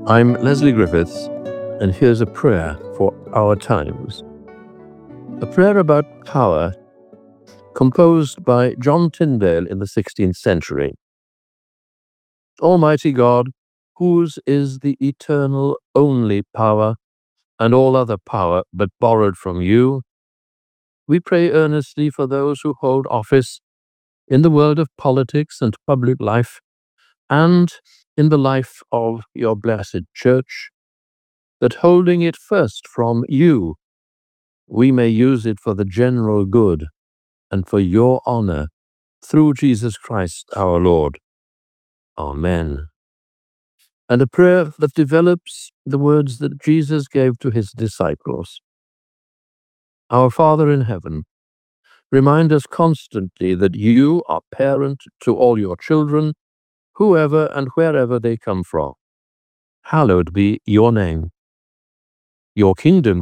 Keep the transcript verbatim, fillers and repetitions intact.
I'm Leslie Griffiths, and here's a prayer for our times. A prayer about power, composed by John Tyndale in the sixteenth century. Almighty God, whose is the eternal only power, and all other power but borrowed from you, we pray earnestly for those who hold office in the world of politics and public life, and in the life of your blessed Church, that holding it first from you, we may use it for the general good and for your honor, through Jesus Christ our Lord. Amen. And a prayer that develops the words that Jesus gave to his disciples. Our Father in heaven, remind us constantly that you are parent to all your children, whoever and wherever they come from. Hallowed be your name. Your kingdom